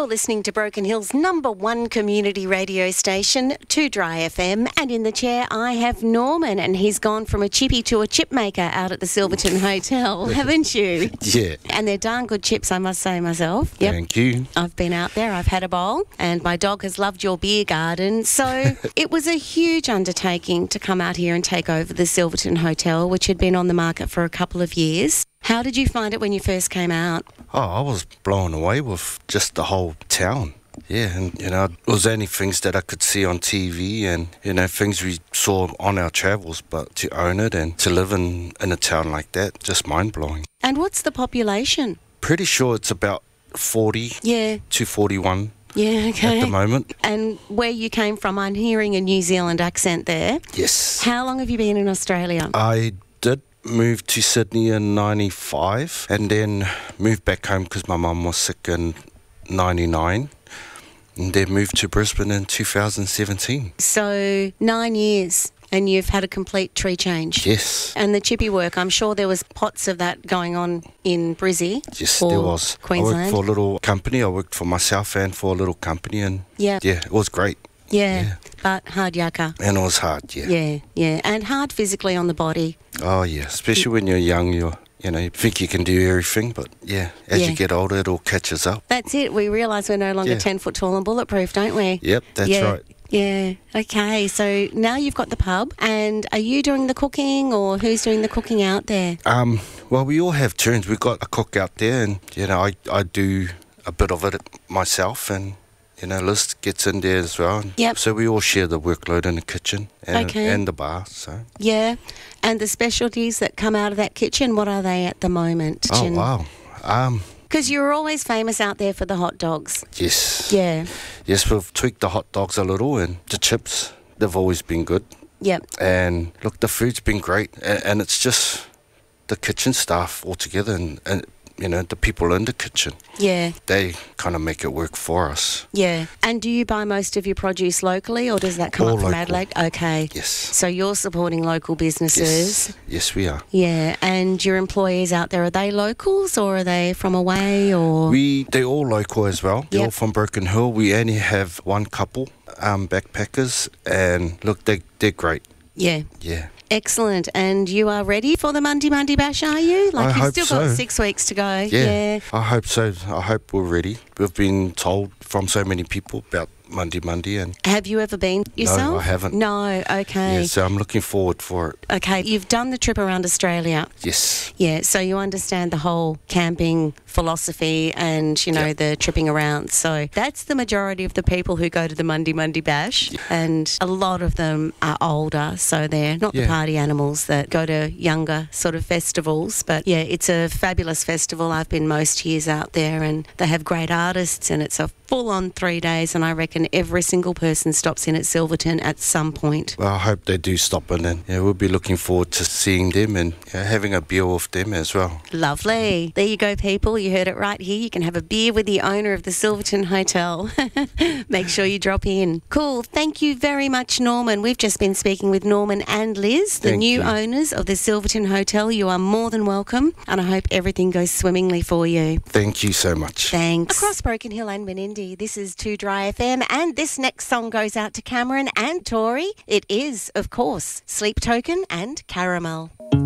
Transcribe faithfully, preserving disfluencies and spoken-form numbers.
You're listening to Broken Hill's number one community radio station, two Dry F M, and in the chair I have Norman, and he's gone from a chippy to a chip maker out at the Silverton Hotel, haven't you? Yeah. And they're darn good chips, I must say myself. Yep. Thank you. I've been out there, I've had a bowl, and my dog has loved your beer garden. So it was a huge undertaking to come out here and take over the Silverton Hotel, which had been on the market for a couple of years. How did you find it when you first came out? Oh, I was blown away with just the whole town. Yeah, and, you know, it was only things that I could see on T V and, you know, things we saw on our travels, but to own it and to live in, in a town like that, just mind-blowing. And what's the population? Pretty sure it's about forty Yeah. to forty-one Yeah, okay. at the moment. And where you came from, I'm hearing a New Zealand accent there. Yes. How long have you been in Australia? I did move to Sydney in ninety-five and then moved back home because my mum was sick in ninety-nine. And then moved to Brisbane in two thousand seventeen. So nine years and you've had a complete tree change. Yes. And the chippy work, I'm sure there was pots of that going on in Brizzy. Yes, or there was. Queensland. I worked for a little company. I worked for myself and for a little company. And Yeah. yeah, it was great. Yeah, Yeah. but hard yakka. And it was hard, yeah. Yeah, yeah. And hard physically on the body. Oh, yeah. Especially when you're young, you're, you know, you think you can do everything. But yeah, as Yeah. you get older, it all catches up. That's it. We realise we're no longer Yeah. ten foot tall and bulletproof, don't we? Yep, that's yeah. right. Yeah. Okay. So now you've got the pub, and are you doing the cooking, or who's doing the cooking out there? Um, well, we all have turns. We've got a cook out there, and, you know, I, I do a bit of it myself, and, you know, Liz gets in there as well. Yep. So we all share the workload in the kitchen and, Okay. and the bar, so. Yeah. And the specialties that come out of that kitchen, what are they at the moment? Oh, wow. Um, Because you were always famous out there for the hot dogs. yes. Yeah. Yes, we've tweaked the hot dogs a little, and the chips, they've always been good. Yep. And look, the food's been great, and, and it's just the kitchen staff altogether, and, and you know, the people in the kitchen. Yeah. They kind of make it work for us. Yeah. And do you buy most of your produce locally, or does that come All up from local. Adelaide? Okay. Yes. So you're supporting local businesses. Yes. Yes, we are. Yeah. And your employees out there, are they locals or are they from away, or? We they're all local as well. They're Yep. all from Broken Hill. We only have one couple, um, backpackers, and look, they they're great. Yeah. Yeah. Excellent. And you are ready for the Monday Monday Bash, are you? Like I you've hope still so. got six weeks to go. Yeah, Yeah. I hope so. I hope we're ready. We've been told from so many people about Monday Monday, and Have you ever been yourself? no, I haven't. No. Okay. Yeah, so I'm looking forward for it. Okay. You've done the trip around Australia. Yes. Yeah, so you understand the whole camping philosophy and, you know, Yep. the tripping around. So that's the majority of the people who go to the Monday Monday Bash. Yeah. And a lot of them are older, so they're not the Yeah. party animals that go to younger sort of festivals. But yeah, it's a fabulous festival. I've been most years out there, and they have great artists, and it's a full-on three days, and I reckon every single person stops in at Silverton at some point. Well, I hope they do stop in, and yeah, we'll be looking forward to seeing them and yeah, having a beer with them as well. Lovely. There you go, people. You heard it right here. You can have a beer with the owner of the Silverton Hotel. Make sure you drop in. Cool. Thank you very much, Norman. We've just been speaking with Norman and Liz, the Thank new you. owners of the Silverton Hotel. You are more than welcome, and I hope everything goes swimmingly for you. Thank you so much. Thanks. Across Broken Hill and Menindee, this is two Dry F M, and this next song goes out to Cameron and Tori. It is, of course, Sleep Token and Caramel.